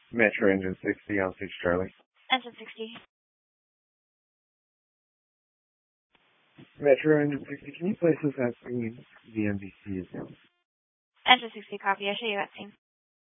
Metro Engine 60 on 6 Charlie. Engine 60. Metro Engine 60, can you place this at the NBC? Engine 60, copy. I show you that scene.